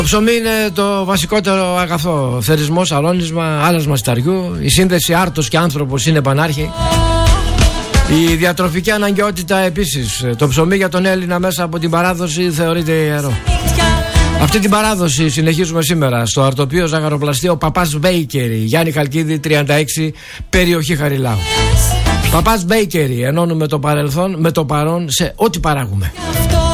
Το ψωμί είναι το βασικότερο αγαθό. Θερισμός, αλώνισμα, άλασμα σταριού. Η σύνδεση άρτος και άνθρωπος είναι πανάρχη. Η διατροφική αναγκαιότητα επίσης. Το ψωμί για τον Έλληνα μέσα από την παράδοση θεωρείται ιερό. Αυτή την παράδοση συνεχίζουμε σήμερα στο αρτοπείο ζαχαροπλαστείο Παπάς Μπέικερι, Γιάννη Χαλκίδη 36, περιοχή Χαριλάου. Παπάς Μπέικερι, ενώνουμε το παρελθόν με το παρόν σε ό,τι παράγουμε.